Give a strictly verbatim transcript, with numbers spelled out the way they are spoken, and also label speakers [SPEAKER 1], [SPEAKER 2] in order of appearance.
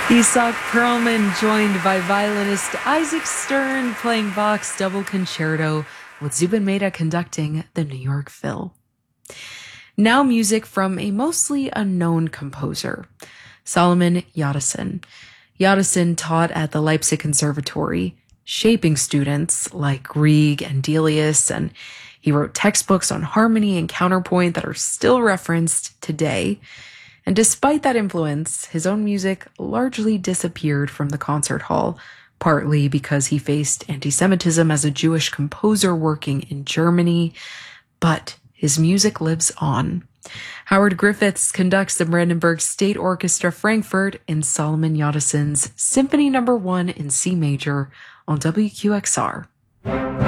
[SPEAKER 1] Isak Perlman joined by violinist Isaac Stern playing Bach's Double Concerto with Zubin Mehta conducting the New York Phil. Now music from a mostly unknown composer, Solomon Yadasin. Yadasin taught at the Leipzig Conservatory, shaping students like Grieg and Delius, and he wrote textbooks on harmony and counterpoint that are still referenced today. And despite that influence, his own music largely disappeared from the concert hall, partly because he faced anti-Semitism as a Jewish composer working in Germany. But his music lives on. Howard Griffiths conducts the Brandenburg State Orchestra Frankfurt in Solomon Yadasin's Symphony Number One in C major on W Q X R.